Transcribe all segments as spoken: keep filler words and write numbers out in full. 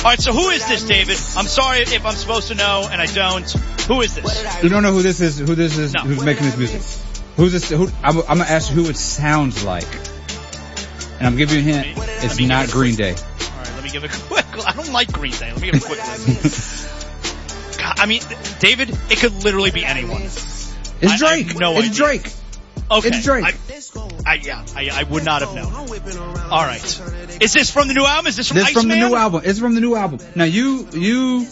right, so who is this, David? I'm sorry if I'm supposed to know and I don't. Who is this? You don't know who this is, who this is, no. who's making this music? Who's this, who, I'm, I'm gonna ask you who it sounds like. And I'm giving you a hint, me, it's not Green Day. Alright, let me give a quick, I don't like Green Day, let me give a quick listen. God, I mean, David, it could literally be anyone. It's I, Drake. I have no it's idea. Drake. Okay. It's Drake. I, I, yeah, I, I would not have known. Alright. Is this from the new album? Is this from This Iceman? from the new album. It's from the new album. Now you, you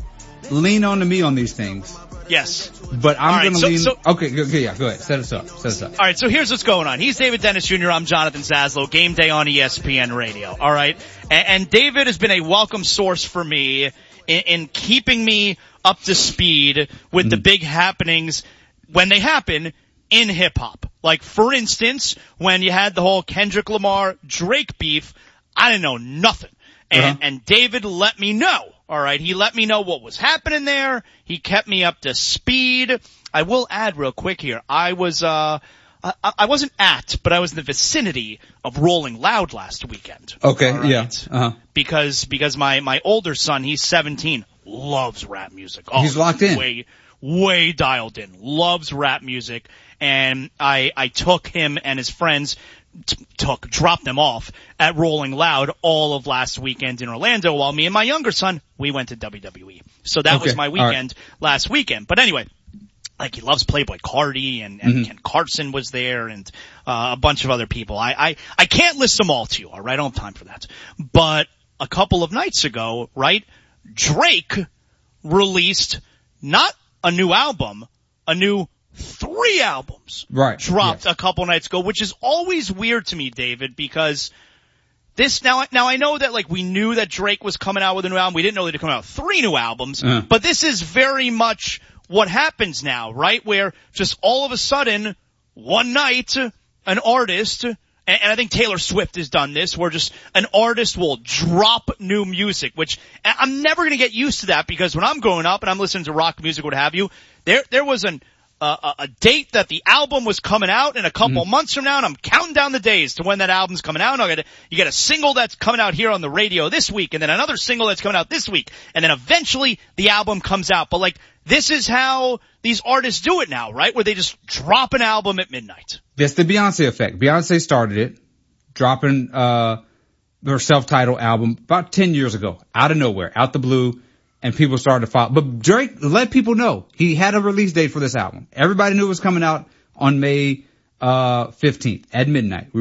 lean on to me on these things. Yes. But I'm right, gonna so, lean, so, okay, okay, yeah, go ahead. Set us up. Set us up. Alright, so here's what's going on. He's David Dennis Junior I'm Jonathan Zaslow. Game Day on E S P N Radio. Alright? And, and David has been a welcome source for me in, in keeping me up to speed with mm. the big happenings when they happen in hip hop. Like, for instance, when you had the whole Kendrick Lamar Drake beef, I didn't know nothing. And, uh-huh. and David let me know. Alright, he let me know what was happening there. He kept me up to speed. I will add real quick here. I was, uh, I, I wasn't at, but I was in the vicinity of Rolling Loud last weekend. Okay, right? yeah. Uh-huh. Because, because my, my older son, he's seventeen, loves rap music. Oh, he's locked in. Way, way dialed in. Loves rap music. And I, I took him and his friends T- took, dropped them off at Rolling Loud all of last weekend in Orlando while me and my younger son, we went to W W E. So that okay. was my weekend right. last weekend. But anyway, like he loves Playboy Cardi and, and mm-hmm. Ken Carson was there and, uh, a bunch of other people. I, I, I can't list them all to you, alright? I don't have time for that. But a couple of nights ago, right, Drake released not a new album, a new Three albums right. dropped yes. a couple nights ago, which is always weird to me, David, because this now, now I know that like we knew that Drake was coming out with a new album. We didn't know that he'd come out with three new albums, uh. but this is very much what happens now, right? Where just all of a sudden, one night, an artist, and, and I think Taylor Swift has done this, where just an artist will drop new music, which I'm never going to get used to that because when I'm growing up and I'm listening to rock music, what have you, there, there was an, Uh, a, a date that the album was coming out in a couple mm. months from now, and I'm counting down the days to when that album's coming out. And I'll get a, you get a single that's coming out here on the radio this week, and then another single that's coming out this week, and then eventually the album comes out. But like, this is how these artists do it now, right? Where they just drop an album at midnight. That's the Beyonce effect. Beyonce started it, dropping uh her self-titled album about ten years ago, out of nowhere, out the blue. And people started to follow. But Drake let people know he had a release date for this album. Everybody knew it was coming out on May uh fifteenth at midnight. We